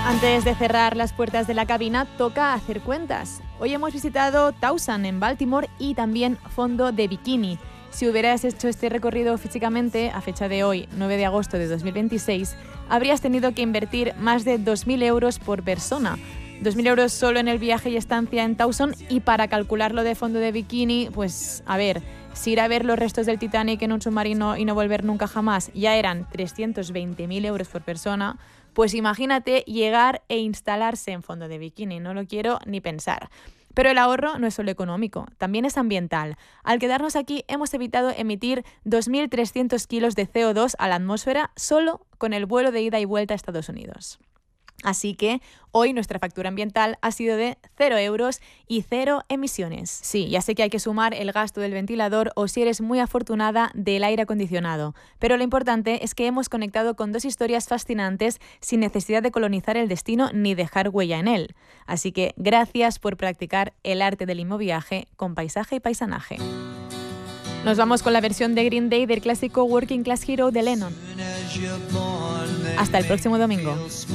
Antes de cerrar las puertas de la cabina, toca hacer cuentas. Hoy hemos visitado Towson en Baltimore y también Fondo de Bikini. Si hubieras hecho este recorrido físicamente, a fecha de hoy, 9 de agosto de 2026, habrías tenido que invertir más de 2.000 euros por persona. 2.000 euros solo en el viaje y estancia en Towson, y para calcularlo de Fondo de Bikini, pues a ver, si ir a ver los restos del Titanic en un submarino y no volver nunca jamás ya eran 320.000 euros por persona, pues imagínate llegar e instalarse en Fondo de Bikini, no lo quiero ni pensar. Pero el ahorro no es solo económico, también es ambiental. Al quedarnos aquí hemos evitado emitir 2.300 kilos de CO2 a la atmósfera solo con el vuelo de ida y vuelta a Estados Unidos. Así que hoy nuestra factura ambiental ha sido de 0 euros y 0 emisiones. Sí, ya sé que hay que sumar el gasto del ventilador o, si eres muy afortunada, del aire acondicionado. Pero lo importante es que hemos conectado con dos historias fascinantes sin necesidad de colonizar el destino ni dejar huella en él. Así que gracias por practicar el arte del inmoviaje con paisaje y paisanaje. Nos vamos con la versión de Green Day del clásico Working Class Hero de Lennon. Hasta el próximo domingo.